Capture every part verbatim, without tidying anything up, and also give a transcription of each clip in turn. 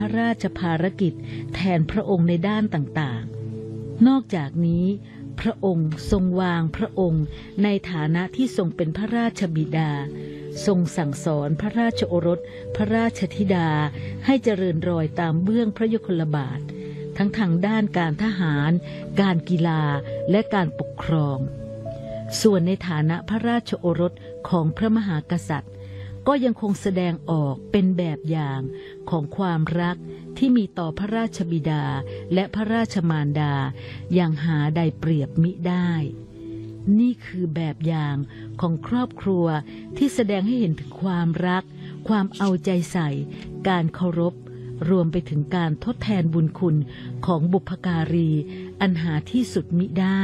พระราชภารกิจแทนพระองค์ในด้านต่างๆนอกจากนี้พระองค์ทรงวางพระองค์ในฐานะที่ทรงเป็นพระราชบิดาทรงสั่งสอนพระราชโอรสพระราชธิดาให้เจริญรอยตามเบื้องพระยุคลบาททั้งทางด้านการทหารการกีฬาและการปกครองส่วนในฐานะพระราชโอรสของพระมหากษัตริย์ก็ยังคงแสดงออกเป็นแบบอย่างของความรักที่มีต่อพระราชบิดาและพระราชมารดาอย่างหาใดเปรียบมิได้นี่คือแบบอย่างของครอบครัวที่แสดงให้เห็นถึงความรักความเอาใจใส่การเคารพรวมไปถึงการทดแทนบุญคุณของบุพการีอันหาที่สุดมิได้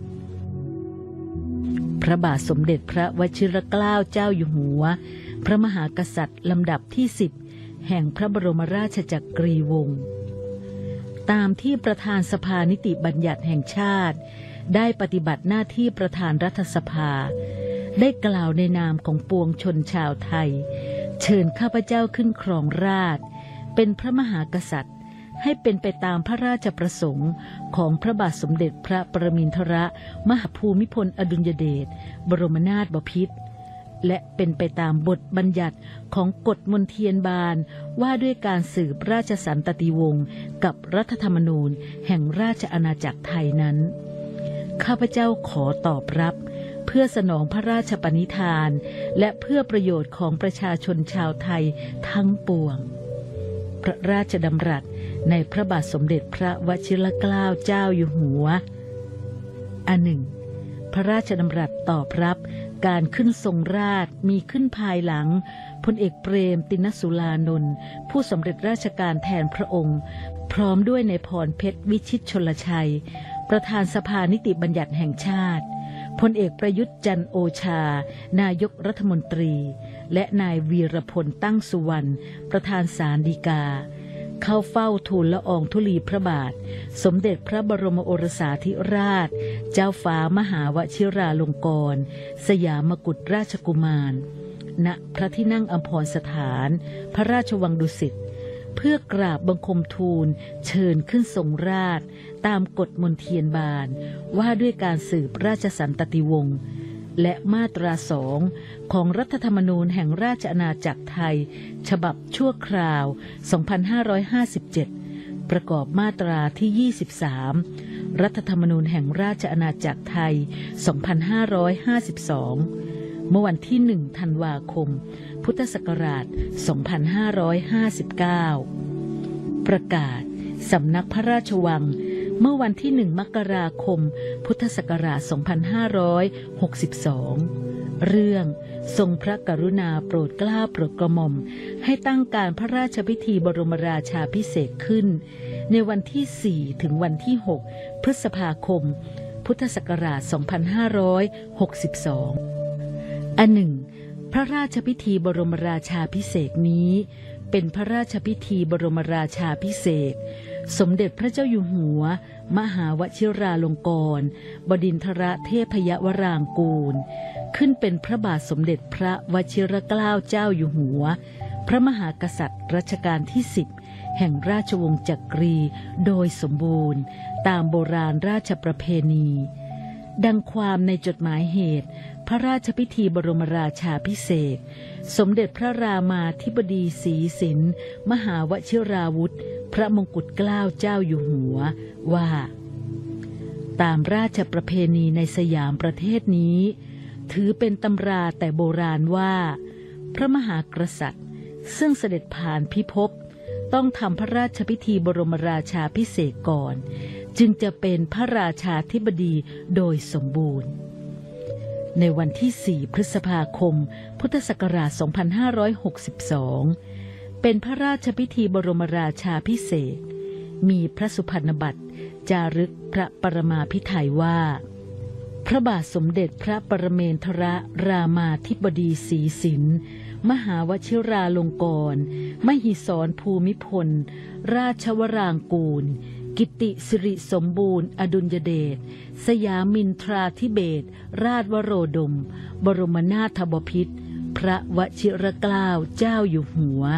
พระบาทสมเด็จพระวชิรเกล้าเจ้าอยู่หัวพระมหากษัตริย์ลำดับที่สิบแห่งพระบรมราชจักรีวงศ์ตามที่ประธานสภานิติบัญญัติแห่งชาติได้ปฏิบัติหน้าที่ประธานรัฐสภาได้กล่าวในนามของปวงชนชาวไทยเชิญข้าพเจ้าขึ้นครองราชย์เป็นพระมหากษัตริย์ให้เป็นไปตามพระราชประสงค์ของพระบาทสมเด็จพระปรมินทรมหาภูมิพลอดุลยเดชบรมนาถบพิตรและเป็นไปตามบทบัญญัติของกฎมนเทียนบานว่าด้วยการสืบราชสันตติวงศ์กับรัฐธรรมนูญแห่งราชอาณาจักรไทยนั้นข้าพเจ้าขอตอบรับเพื่อสนองพระราชปณิธานและเพื่อประโยชน์ของประชาชนชาวไทยทั้งปวงพระราชดำรัสในพระบาทสมเด็จพระวชิรเกล้าเจ้าอยู่หัวอันหนึ่งพระราชดำรัสตอบรับการขึ้นทรงราชย์มีขึ้นภายหลังพลเอกเปรมติณสุรานนท์ผู้สำเร็จราชการแทนพระองค์พร้อมด้วยนายพรเพชรวิชิตชลชัยประธานสภานิติบัญญัติแห่งชาติพลเอกประยุทธ์จันทร์โอชานายกรัฐมนตรีและนายวีรพลตั้งสุวรรณประธานศาลฎีกาเข้าเฝ้าทูลละอองธุลีพระบาทสมเด็จพระบรมโอรสาธิราชเจ้าฟ้ามหาวชิราลงกรณ์สยามกุฎราชกุมารณพระที่นั่งอัมพรสถานพระราชวังดุสิตเพื่อกราบบังคมทูลเชิญขึ้นทรงราชย์ตามกฎมนเทียนบานว่าด้วยการสืบราชสันตติวงศ์และมาตราสองของรัฐธรรมนูญแห่งราชอาณาจักรไทยฉบับชั่วคราว สองพันห้าร้อยห้าสิบเจ็ด ประกอบมาตราที่ ยี่สิบสาม รัฐธรรมนูญแห่งราชอาณาจักรไทย สองพันห้าร้อยห้าสิบสอง เมื่อวันที่ หนึ่ง ธันวาคม พุทธศักราช สองพันห้าร้อยห้าสิบเก้า ประกาศสำนักพระราชวังเมื่อวันที่หนึ่งมกราคมพุทธศักราช สองพันห้าร้อยหกสิบสอง เรื่องทรงพระกรุณาโปรดเกล้าโปรดกระหม่อมให้ตั้งการพระราชพิธีบรมราชาภิเษกขึ้นในวันที่ สี่ ถึงวันที่ หก พฤษภาคมพุทธศักราช สองพันห้าร้อยหกสิบสอง อันหนึ่งพระราชพิธีบรมราชาภิเษกนี้เป็นพระราชพิธีบรมราชาภิเษกสมเด็จพระเจ้าอยู่หัวมหาวชิราลงกรณ์บดินทรเทพยวรางกูลขึ้นเป็นพระบาทสมเด็จพระวชิรเกล้าเจ้าอยู่หัวพระมหากษัตริย์รัชกาลที่สิบแห่งราชวงศ์จักรีโดยสมบูรณ์ตามโบราณราชประเพณีดังความในจดหมายเหตุพระราชพิธีบรมราชาภิเษกสมเด็จพระรามาธิบดีศรีสินมหาวชิราวุธพระมงกุฎเกล้าเจ้าอยู่หัวว่าตามราชประเพณีในสยามประเทศนี้ถือเป็นตำราแต่โบราณว่าพระมหากษัตริย์ซึ่งเสด็จผ่านพิภพต้องทำพระราชพิธีบรมราชาภิเษกก่อนจึงจะเป็นพระราชาธิบดีโดยสมบูรณ์ในวันที่ สี่ พฤษภาคมพุทธศักราช สองพันห้าร้อยหกสิบสอง เป็นพระราชพิธีบรมราชาภิเษกมีพระสุพรรณบัตรจารึกพระปรมาภิไธยว่าพระบาทสมเด็จพระปรเมนทรรามาธิบดีศรีสินมหาวชิราลงกรณ์มหิศรภูมิพลราชวรางกูลกิติสิริสมบูรณ์อดุลยเดชสยามินทราธิเบศรราชวโรดมบรมนาถบพิตรพระวชิรเกล้าเจ้าอยู่หัว